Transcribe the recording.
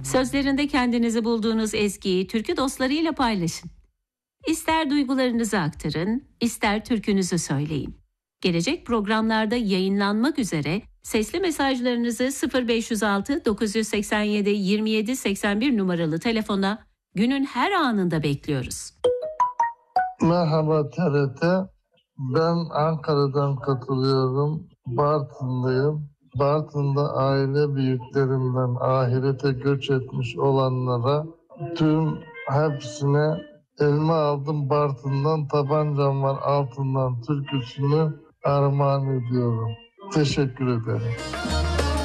Sözlerinde kendinizi bulduğunuz ezgiyi türkü dostlarıyla paylaşın. İster duygularınızı aktarın, ister türkünüzü söyleyin. Gelecek programlarda yayınlanmak üzere sesli mesajlarınızı 0506 987 27 81 numaralı telefona günün her anında bekliyoruz. Merhaba TRT. Ben Ankara'dan katılıyorum. Bartın'dayım. Bartın'da aile büyüklerimden ahirete göç etmiş olanlara tüm hepsine elma aldım Bartın'dan, tabancam var altından türküsünü armağan ediyorum. Teşekkür ederim.